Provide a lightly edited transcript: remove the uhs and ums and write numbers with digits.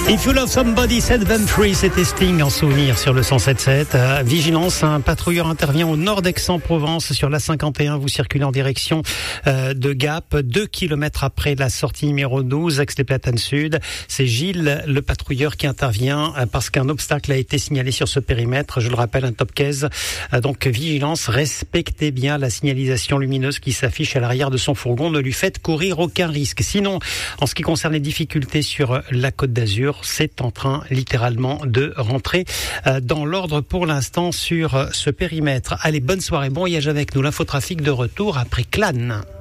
If you love somebody, set them free, c'était Sting en souvenir sur le 107.7. Vigilance, un patrouilleur intervient au nord d'Aix-en-Provence sur la 51. Vous circulez en direction de Gap, 2 kilomètres après la sortie numéro 12, Aix-les-Platanes Sud. C'est Gilles, le patrouilleur, qui intervient parce qu'un obstacle a été signalé sur ce périmètre. Je le rappelle, un top 15. Donc vigilance, respectez bien la signalisation lumineuse qui s'affiche à l'arrière de son fourgon. Ne lui faites courir aucun risque. Sinon, en ce qui concerne les difficultés sur la Côte d'Azur, c'est en train littéralement de rentrer dans l'ordre pour l'instant sur ce périmètre. Allez, bonne soirée, bon voyage avec nous. L'infotrafic de retour après Clan.